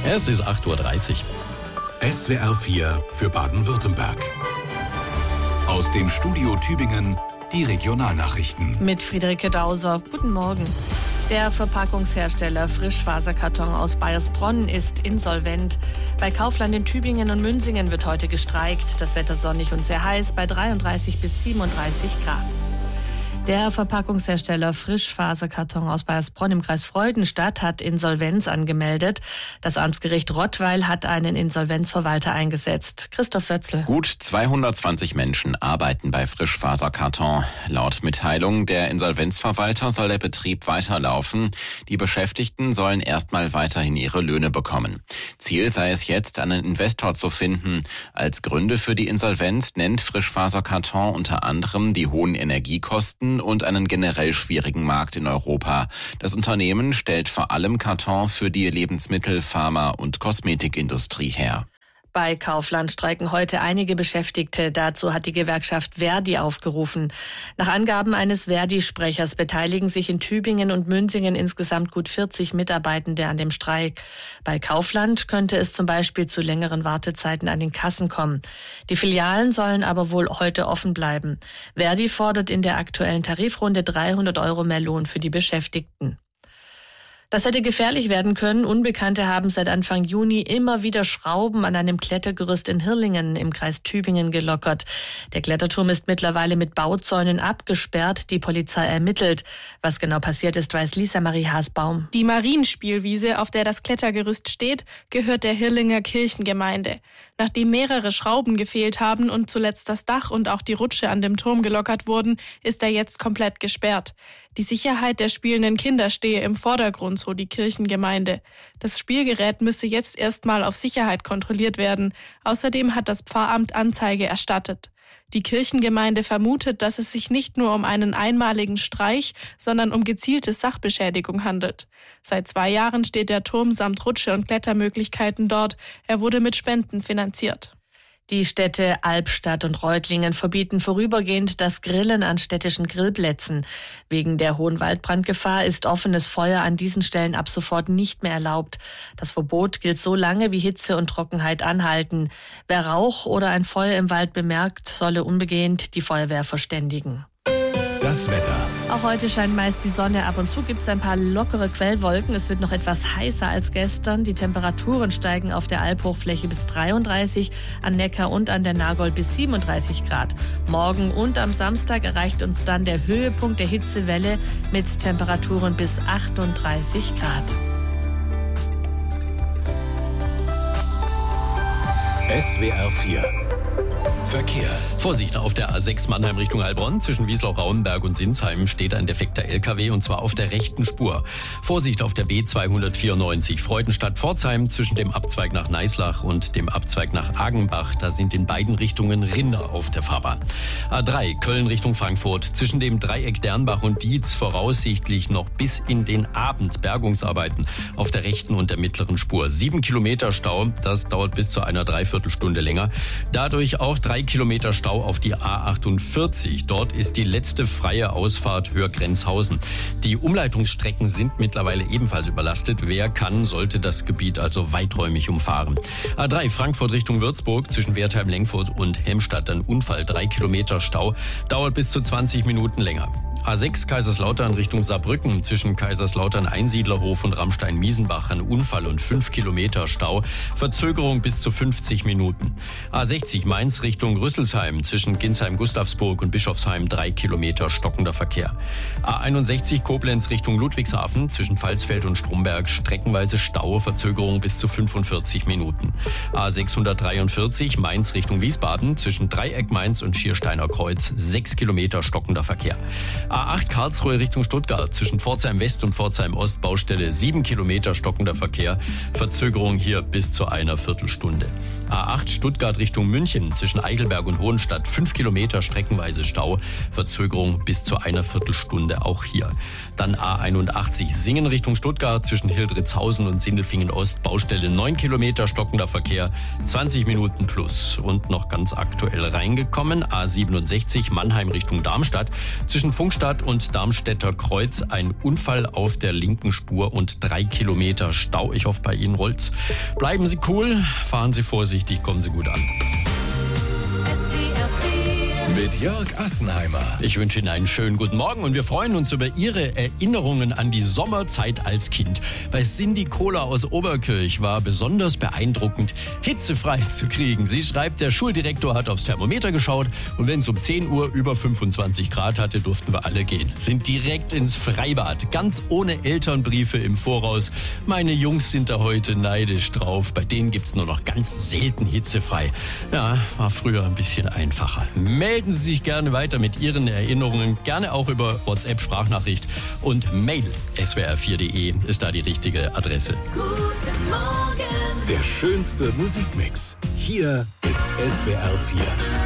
Es ist 8:30 Uhr. SWR 4 für Baden-Württemberg. Aus dem Studio Tübingen die Regionalnachrichten. Mit Friederike Dauser. Guten Morgen. Der Verpackungshersteller Frischfaserkarton aus Baiersbronn ist insolvent. Bei Kaufland in Tübingen und Münsingen wird heute gestreikt. Das Wetter sonnig und sehr heiß bei 33 bis 37 Grad. Der Verpackungshersteller Frischfaserkarton aus Baiersbronn im Kreis Freudenstadt hat Insolvenz angemeldet. Das Amtsgericht Rottweil hat einen Insolvenzverwalter eingesetzt. Christoph Wötzl. Gut 220 Menschen arbeiten bei Frischfaserkarton. Laut Mitteilung der Insolvenzverwalter soll der Betrieb weiterlaufen. Die Beschäftigten sollen erstmal weiterhin ihre Löhne bekommen. Ziel sei es jetzt, einen Investor zu finden. Als Gründe für die Insolvenz nennt Frischfaserkarton unter anderem die hohen Energiekosten und einen generell schwierigen Markt in Europa. Das Unternehmen stellt vor allem Karton für die Lebensmittel-, Pharma- und Kosmetikindustrie her. Bei Kaufland streiken heute einige Beschäftigte. Dazu hat die Gewerkschaft ver.di aufgerufen. Nach Angaben eines ver.di-Sprechers beteiligen sich in Tübingen und Münsingen insgesamt gut 40 Mitarbeitende an dem Streik. Bei Kaufland könnte es zum Beispiel zu längeren Wartezeiten an den Kassen kommen. Die Filialen sollen aber wohl heute offen bleiben. ver.di fordert in der aktuellen Tarifrunde 300 € mehr Lohn für die Beschäftigten. Das hätte gefährlich werden können. Unbekannte haben seit Anfang Juni immer wieder Schrauben an einem Klettergerüst in Hirlingen im Kreis Tübingen gelockert. Der Kletterturm ist mittlerweile mit Bauzäunen abgesperrt. Die Polizei ermittelt. Was genau passiert ist, weiß Lisa Marie Haasbaum. Die Marienspielwiese, auf der das Klettergerüst steht, gehört der Hirlinger Kirchengemeinde. Nachdem mehrere Schrauben gefehlt haben und zuletzt das Dach und auch die Rutsche an dem Turm gelockert wurden, ist er jetzt komplett gesperrt. Die Sicherheit der spielenden Kinder stehe im Vordergrund, so die Kirchengemeinde. Das Spielgerät müsse jetzt erstmal auf Sicherheit kontrolliert werden. Außerdem hat das Pfarramt Anzeige erstattet. Die Kirchengemeinde vermutet, dass es sich nicht nur um einen einmaligen Streich, sondern um gezielte Sachbeschädigung handelt. Seit 2 Jahren steht der Turm samt Rutsche und Klettermöglichkeiten dort. Er wurde mit Spenden finanziert. Die Städte Albstadt und Reutlingen verbieten vorübergehend das Grillen an städtischen Grillplätzen. Wegen der hohen Waldbrandgefahr ist offenes Feuer an diesen Stellen ab sofort nicht mehr erlaubt. Das Verbot gilt so lange, wie Hitze und Trockenheit anhalten. Wer Rauch oder ein Feuer im Wald bemerkt, solle unbegehend die Feuerwehr verständigen. Das Wetter. Auch heute scheint meist die Sonne. Ab und zu gibt es ein paar lockere Quellwolken. Es wird noch etwas heißer als gestern. Die Temperaturen steigen auf der Albhochfläche bis 33, an Neckar und an der Nagold bis 37 Grad. Morgen und am Samstag erreicht uns dann der Höhepunkt der Hitzewelle mit Temperaturen bis 38 Grad. SWR 4 Verkehr. Vorsicht, auf der A6 Mannheim Richtung Heilbronn zwischen Wiesloch-Rauenberg und Sinsheim steht ein defekter LKW und zwar auf der rechten Spur. Vorsicht auf der B294 Freudenstadt-Pforzheim zwischen dem Abzweig nach Neislach und dem Abzweig nach Agenbach. Da sind in beiden Richtungen Rinder auf der Fahrbahn. A3 Köln Richtung Frankfurt zwischen dem Dreieck Dernbach und Dietz voraussichtlich noch bis in den Abend Bergungsarbeiten auf der rechten und der mittleren Spur. 7 Kilometer Stau, das dauert bis zu einer Dreiviertelstunde länger. Dadurch auch 3 Kilometer Stau auf die A48. Dort ist die letzte freie Ausfahrt Hörgrenzhausen. Die Umleitungsstrecken sind mittlerweile ebenfalls überlastet. Wer kann, sollte das Gebiet also weiträumig umfahren. A3 Frankfurt Richtung Würzburg zwischen Wertheim-Lengfurt und Helmstadt ein Unfall. 3 Kilometer Stau, dauert bis zu 20 Minuten länger. A6 Kaiserslautern Richtung Saarbrücken zwischen Kaiserslautern-Einsiedlerhof und Ramstein-Miesenbach ein Unfall und 5 Kilometer Stau. Verzögerung bis zu 50 Minuten. A60 Mainz Richtung Rüsselsheim zwischen Ginsheim-Gustavsburg und Bischofsheim 3 Kilometer stockender Verkehr. A61 Koblenz Richtung Ludwigshafen zwischen Pfalzfeld und Stromberg streckenweise Stau, Verzögerung bis zu 45 Minuten. A643 Mainz Richtung Wiesbaden zwischen Dreieck Mainz und Schiersteiner Kreuz 6 Kilometer stockender Verkehr. A8 Karlsruhe Richtung Stuttgart zwischen Pforzheim West und Pforzheim Ost Baustelle 7 Kilometer stockender Verkehr. Verzögerung hier bis zu einer Viertelstunde. A8 Stuttgart Richtung München zwischen Eichelberg und Hohenstadt 5 Kilometer streckenweise Stau. Verzögerung bis zu einer Viertelstunde auch hier. Dann A81 Singen Richtung Stuttgart zwischen Hildritzhausen und Sindelfingen Ost. Baustelle 9 Kilometer stockender Verkehr, 20 Minuten plus. Und noch ganz aktuell reingekommen, A67 Mannheim Richtung Darmstadt. Zwischen Funkstadt und Darmstädter Kreuz ein Unfall auf der linken Spur und 3 Kilometer Stau. Ich hoffe, bei Ihnen rollt's. Bleiben Sie cool, fahren Sie vorsichtig, kommen Sie gut an. Mit Jörg Assenheimer. Ich wünsche Ihnen einen schönen guten Morgen und wir freuen uns über Ihre Erinnerungen an die Sommerzeit als Kind. Bei Cindy Kohler aus Oberkirch war besonders beeindruckend, hitzefrei zu kriegen. Sie schreibt, der Schuldirektor hat aufs Thermometer geschaut und wenn es um 10 Uhr über 25 Grad hatte, durften wir alle gehen. Sind direkt ins Freibad, ganz ohne Elternbriefe im Voraus. Meine Jungs sind da heute neidisch drauf. Bei denen gibt's nur noch ganz selten hitzefrei. Ja, war früher ein bisschen einfacher. Melden Sie sich gerne weiter mit Ihren Erinnerungen, gerne auch über WhatsApp-Sprachnachricht und Mail. swr4.de ist da die richtige Adresse. Guten Morgen. Der schönste Musikmix. Hier ist SWR 4.